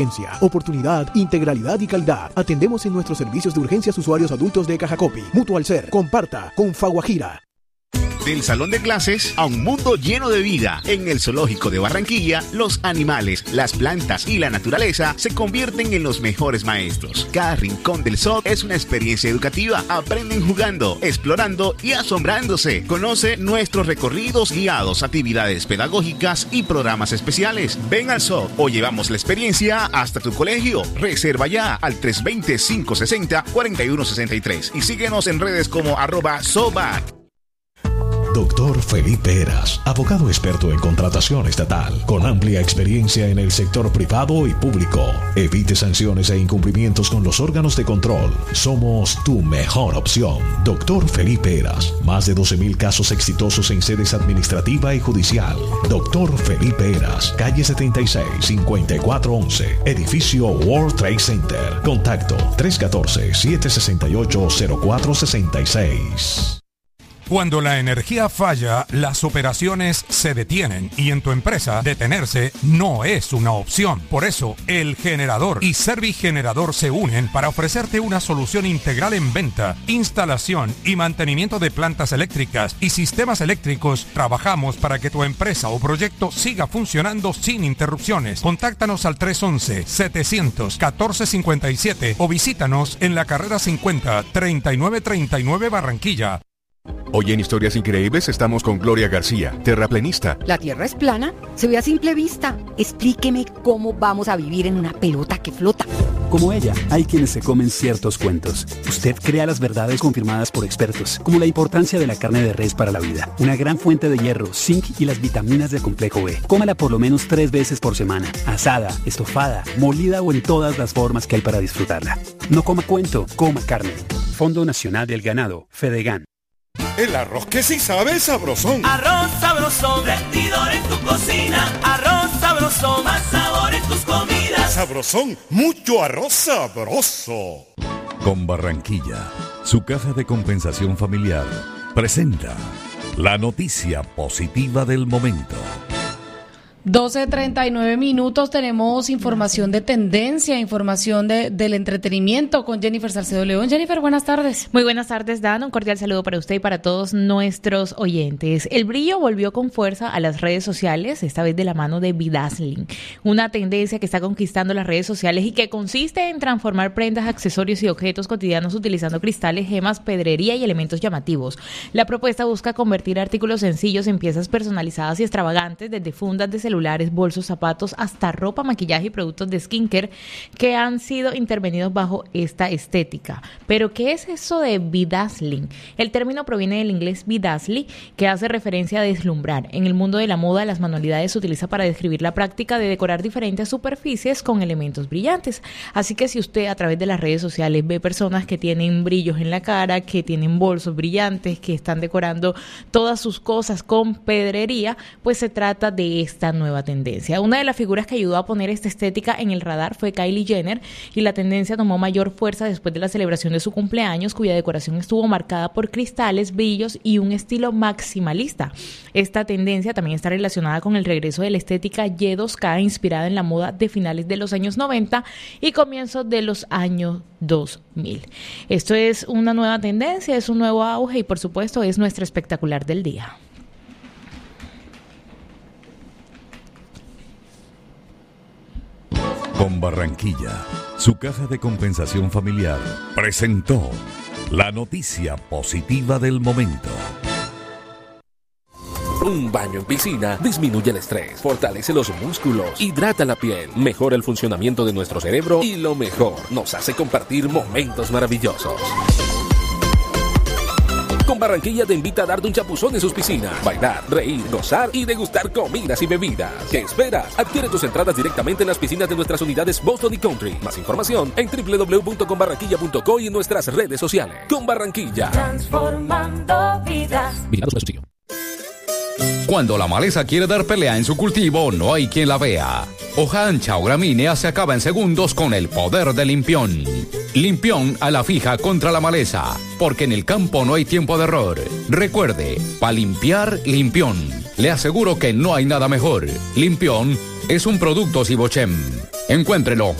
Oportunidad, integralidad y calidad. Atendemos en nuestros servicios de urgencias usuarios adultos de Cajacopi. Mutual Ser. Comparta con Faguajira. Del salón de clases a un mundo lleno de vida. En el Zoológico de Barranquilla, los animales, las plantas y la naturaleza se convierten en los mejores maestros. Cada rincón del zoo es una experiencia educativa. Aprenden jugando, explorando y asombrándose. Conoce nuestros recorridos guiados, actividades pedagógicas y programas especiales. Ven al zoo o llevamos la experiencia hasta tu colegio. Reserva ya al 320-560-4163 y síguenos en redes como @zoobat. Doctor Felipe Heras, abogado experto en contratación estatal, con amplia experiencia en el sector privado y público. Evite sanciones e incumplimientos con los órganos de control. Somos tu mejor opción. Doctor Felipe Heras, más de 12,000 casos exitosos en sedes administrativa y judicial. Doctor Felipe Heras, calle 76, 5411, edificio World Trade Center. Contacto 314-768-0466. Cuando la energía falla, las operaciones se detienen y en tu empresa detenerse no es una opción. Por eso, El Generador y Servigenerador se unen para ofrecerte una solución integral en venta, instalación y mantenimiento de plantas eléctricas y sistemas eléctricos. Trabajamos para que tu empresa o proyecto siga funcionando sin interrupciones. Contáctanos al 311-700-1457 o visítanos en la carrera 50, 3939 Barranquilla. Hoy en Historias Increíbles estamos con Gloria García, terraplenista. ¿La Tierra es plana? Se ve a simple vista. Explíqueme cómo vamos a vivir en una pelota que flota. Como ella, hay quienes se comen ciertos cuentos. Usted crea las verdades confirmadas por expertos, como la importancia de la carne de res para la vida. Una gran fuente de hierro, zinc y las vitaminas del complejo B. Cómala por lo menos 3 veces por semana. Asada, estofada, molida o en todas las formas que hay para disfrutarla. No coma cuento, coma carne. Fondo Nacional del Ganado, Fedegan. El arroz que sí sabe sabrosón. Arroz sabrosón, rendidor en tu cocina. Arroz sabrosón, más sabor en tus comidas. Sabrosón, mucho arroz sabroso. Con Barranquilla, su caja de compensación familiar presenta la noticia positiva del momento. 12:39 minutos, tenemos información de tendencia, información del entretenimiento con Jennifer Salcedo León. Jennifer, buenas tardes. Muy buenas tardes, Dan. Un cordial saludo para usted y para todos nuestros oyentes. El brillo volvió con fuerza a las redes sociales, esta vez de la mano de bedazzling, una tendencia que está conquistando las redes sociales y que consiste en transformar prendas, accesorios y objetos cotidianos utilizando cristales, gemas, pedrería y elementos llamativos. La propuesta busca convertir artículos sencillos en piezas personalizadas y extravagantes, desde fundas de celulares, bolsos, zapatos, hasta ropa, maquillaje y productos de skincare que han sido intervenidos bajo esta estética. Pero, ¿qué es eso de bedazzling? El término proviene del inglés bedazzle, que hace referencia a deslumbrar. En el mundo de la moda, las manualidades se utiliza para describir la práctica de decorar diferentes superficies con elementos brillantes. Así que si usted a través de las redes sociales ve personas que tienen brillos en la cara, que tienen bolsos brillantes, que están decorando todas sus cosas con pedrería, pues se trata de esta nueva tendencia. Una de las figuras que ayudó a poner esta estética en el radar fue Kylie Jenner, y la tendencia tomó mayor fuerza después de la celebración de su cumpleaños, cuya decoración estuvo marcada por cristales, brillos y un estilo maximalista. Esta tendencia también está relacionada con el regreso de la estética Y2K, inspirada en la moda de finales de los años 90 y comienzos de los años 2000. Esto es una nueva tendencia, es un nuevo auge y por supuesto es nuestra espectacular del día. Con Barranquilla, su caja de compensación familiar presentó la noticia positiva del momento. Un baño en piscina disminuye el estrés, fortalece los músculos, hidrata la piel, mejora el funcionamiento de nuestro cerebro y lo mejor, nos hace compartir momentos maravillosos. Con Barranquilla te invita a darte un chapuzón en sus piscinas, bailar, reír, gozar y degustar comidas y bebidas. ¿Qué esperas? Adquiere tus entradas directamente en las piscinas de nuestras unidades Boston y Country. Más información en www.conbarranquilla.co y en nuestras redes sociales. Con Barranquilla, transformando vidas. Vigilado Supersubsidio. Cuando la maleza quiere dar pelea en su cultivo, no hay quien la vea. Hoja ancha o gramínea se acaba en segundos con el poder de Limpión. Limpión a la fija contra la maleza, porque en el campo no hay tiempo de error. Recuerde, para limpiar, Limpión. Le aseguro que no hay nada mejor. Limpión es un producto Sibochem. Encuéntrelo